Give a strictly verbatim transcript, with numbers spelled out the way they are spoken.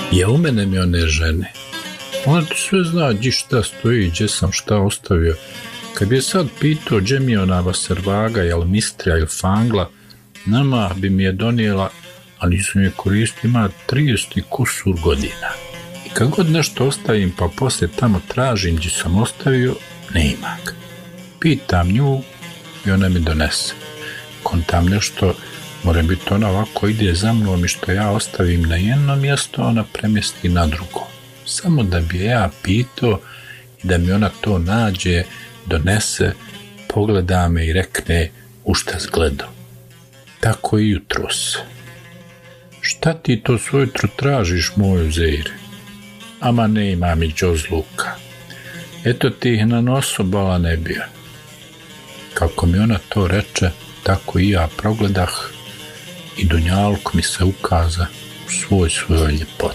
je u mene mi one žene. Ona ti sve zna gdje šta stoji, gdje sam šta ostavio. Kad bi je sad pitao gdje mi je ona vaservaga, jel mistrija ili fangla, nama bi mi je donijela, a nisam je koristio, ima trideset kusur godina. I kad god nešto ostavim, pa poslije tamo tražim gdje sam ostavio, ne ima ga. Pitam nju i ona mi donese. Kontam nešto, mora biti ona ovako ide za mnom i što ja ostavim na jedno mjesto, ona premjesti na drugo. Samo da bi ja pitao i da mi ona to nađe, donese, pogleda me i rekne u šta zgledao. Tako i jutros. Šta ti to svojutro tražiš, moju Zejre? Ama ne ima mi džozluka. Eto ti ih na nosu bala ne bio. Kako mi ona to reče, tako i ja progledah i dunjaluk mi se ukaza u svoj svojoj ljepoti.